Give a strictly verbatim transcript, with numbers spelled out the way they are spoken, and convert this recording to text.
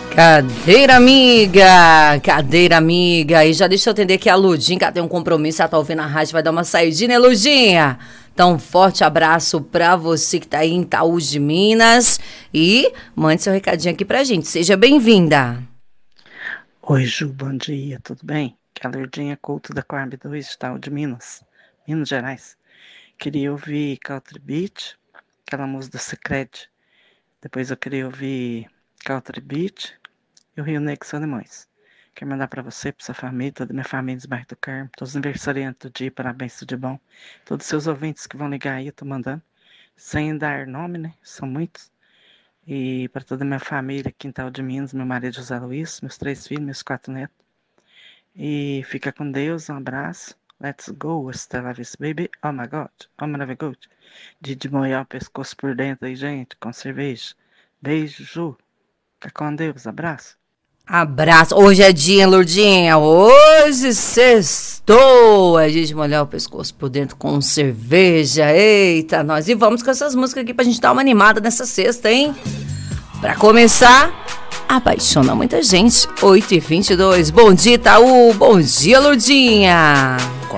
Cadeira amiga, cadeira amiga. E já deixa eu atender aqui a Ludinha, que ela tem um compromisso, ela tá ouvindo a rádio, vai dar uma saidinha, né, Ludinha? Então, um forte abraço pra você que tá aí em Itaús de Minas. E mande seu recadinho aqui pra gente. Seja bem-vinda. Oi, Ju, bom dia, tudo bem? Que é a Lourdinha Couto da Coab dois, de Itaú de Minas, Minas Gerais. Queria ouvir Country Beach, aquela música do Secret. Depois eu queria ouvir Country Beach e o Rio Negro Solimões. Quero mandar para você, para sua família, toda a minha família dos bairros do Carmo, todos os aniversariantes do dia, parabéns, tudo de bom. Todos os seus ouvintes que vão ligar aí, eu tô mandando. Sem dar nome, né? São muitos. E para toda a minha família, Quintal de Minas, meu marido José Luiz, meus três filhos, meus quatro netos. E fica com Deus, um abraço. Let's go, Stella Vista, baby. Oh my God, oh my God. De desmoiar o pescoço por dentro aí, gente, com cerveja. Beijo, Ju. Fica com Deus, abraço. Abraço. Hoje é dia, hein, Lourdinha? Hoje sextou. É dia de molhar o pescoço por dentro com cerveja. Eita, nós. E vamos com essas músicas aqui pra gente dar uma animada nessa sexta, hein? Pra começar, apaixona muita gente. oito e vinte e dois. Bom dia, Itaú. Bom dia, Lourdinha.